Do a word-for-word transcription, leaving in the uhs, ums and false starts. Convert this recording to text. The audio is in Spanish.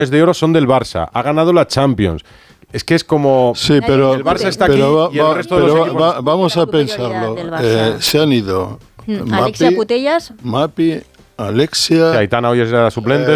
de oro son del Barça, ha ganado la Champions. Es que es como... Sí, pero el Barça está pero aquí va, y el va, resto de pero los equipos... va, vamos a pensarlo. Eh, se han ido Hmm. Mapi, Alexia Putellas. Mapi, Alexia... Aitana hoy es la suplente.